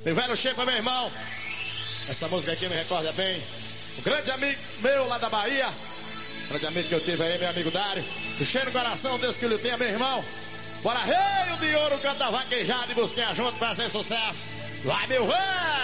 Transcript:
Meu velho Chepa, meu irmão. Essa música aqui me recorda bem. Um grande amigo meu lá da Bahia. Grande amigo que eu tive aí, meu amigo Dário. Cheio no coração, Deus que lhe tenha, meu irmão. Bora, rei de ouro, canta vaquejado e busquinha junto pra ser sucesso. Vai, meu velho!